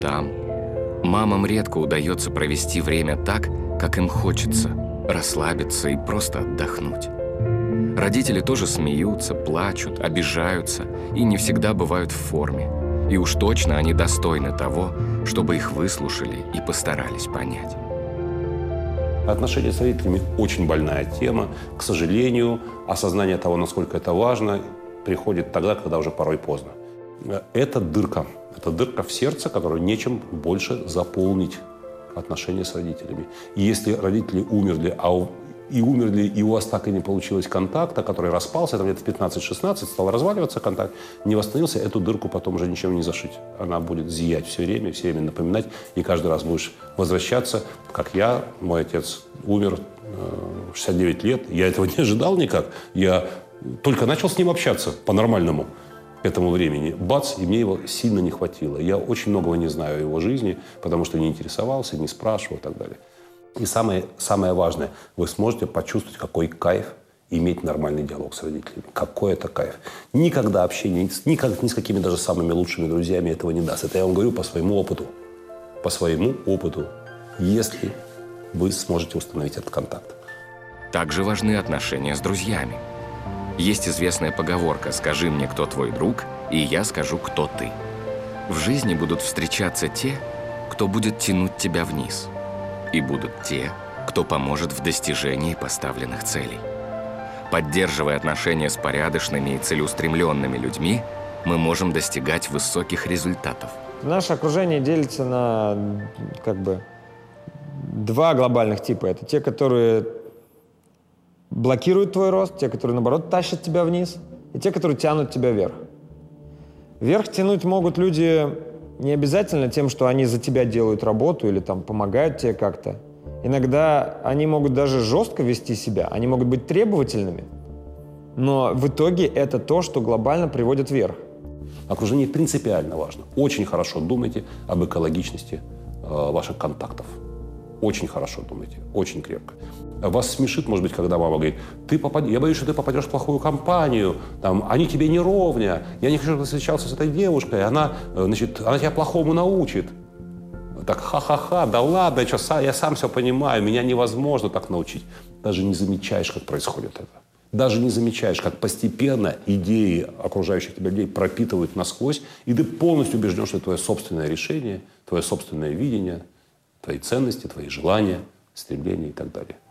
там. Мамам редко удается провести время так, как им хочется, расслабиться и просто отдохнуть. Родители тоже смеются, плачут, обижаются и не всегда бывают в форме. И уж точно они достойны того, чтобы их выслушали и постарались понять. Отношения с родителями очень больная тема. К сожалению, осознание того, насколько это важно, приходит тогда, когда уже порой поздно. Это дырка. Это дырка в сердце, которую нечем больше заполнить отношения с родителями. И если родители умерли, и у вас так и не получилось контакта, который распался, там где-то в 15-16 стал разваливаться контакт, не восстановился, эту дырку потом уже ничем не зашить. Она будет зиять все время напоминать, и каждый раз будешь возвращаться, как я, мой отец умер, 69 лет, я этого не ожидал никак, я только начал с ним общаться по-нормальному к этому времени. Бац, и мне его сильно не хватило. Я очень многого не знаю о его жизни, потому что не интересовался, не спрашивал и так далее. И самое важное, вы сможете почувствовать, какой кайф иметь нормальный диалог с родителями. Какой это кайф. Никогда общение ни с какими даже самыми лучшими друзьями этого не даст. Это я вам говорю по своему опыту. По своему опыту. Если вы сможете установить этот контакт. Также важны отношения с друзьями. Есть известная поговорка «Скажи мне, кто твой друг, и я скажу, кто ты». В жизни будут встречаться те, кто будет тянуть тебя вниз. И будут те, кто поможет в достижении поставленных целей. Поддерживая отношения с порядочными и целеустремленными людьми, мы можем достигать высоких результатов. Наше окружение делится на два глобальных типа. Это те, которые блокируют твой рост, те, которые, наоборот, тащат тебя вниз, и те, которые тянут тебя вверх. Вверх тянуть могут люди не обязательно тем, что они за тебя делают работу или там помогают тебе как-то. Иногда они могут даже жестко вести себя, они могут быть требовательными, но в итоге это то, что глобально приводит вверх. Окружение принципиально важно. Очень хорошо думайте об экологичности ваших контактов. Очень хорошо думайте, очень крепко. Вас смешит, может быть, когда мама говорит, я боюсь, что ты попадешь в плохую компанию, там, они тебе не ровня, я не хочу, чтобы ты встречался с этой девушкой, она тебя плохому научит. Так, ха-ха-ха, да ладно, я сам все понимаю, меня невозможно так научить. Даже не замечаешь, как происходит это. Даже не замечаешь, как постепенно идеи окружающих тебя людей пропитывают насквозь, и ты полностью убежден, что это твое собственное решение, твое собственное видение, твои ценности, твои желания, стремления и так далее.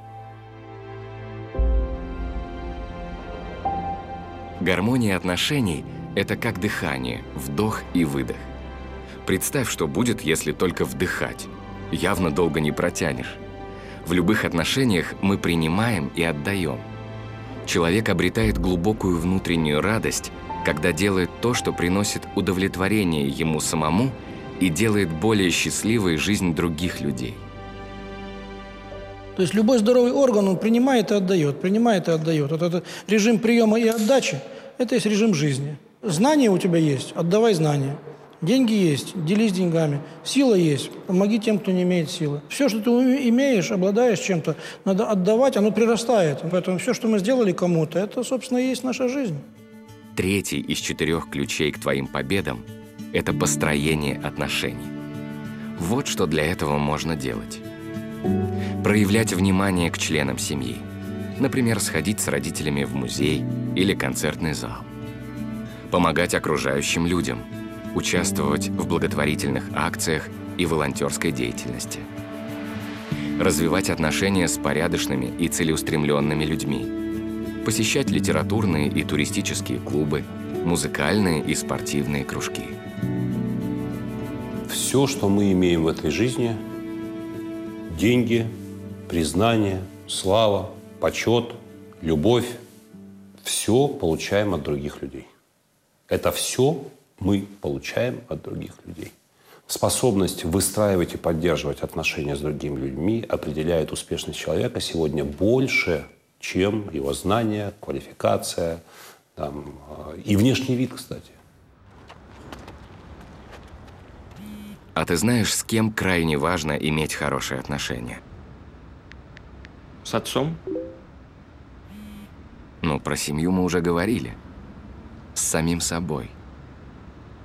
Гармония отношений – это как дыхание, вдох и выдох. Представь, что будет, если только вдыхать. Явно долго не протянешь. В любых отношениях мы принимаем и отдаем. Человек обретает глубокую внутреннюю радость, когда делает то, что приносит удовлетворение ему самому и делает более счастливой жизнь других людей. То есть любой здоровый орган, он принимает и отдает, принимает и отдает. Вот этот режим приема и отдачи – это есть режим жизни. Знания у тебя есть – отдавай знания. Деньги есть – делись деньгами. Сила есть – помоги тем, кто не имеет силы. Все, что ты имеешь, обладаешь чем-то, надо отдавать, оно прирастает. Поэтому все, что мы сделали кому-то, это, собственно, и есть наша жизнь. Третий из 4 ключей к твоим победам – это построение отношений. Вот что для этого можно делать. Проявлять внимание к членам семьи. Например, сходить с родителями в музей или концертный зал. Помогать окружающим людям. Участвовать в благотворительных акциях и волонтерской деятельности. Развивать отношения с порядочными и целеустремленными людьми. Посещать литературные и туристические клубы, музыкальные и спортивные кружки. Все, что мы имеем в этой жизни – деньги, признание, слава, почет, любовь – все получаем от других людей. Это все мы получаем от других людей. Способность выстраивать и поддерживать отношения с другими людьми определяет успешность человека сегодня больше, чем его знания, квалификация и внешний вид, кстати. А ты знаешь, с кем крайне важно иметь хорошие отношения? С отцом? Ну, про семью мы уже говорили. С самим собой.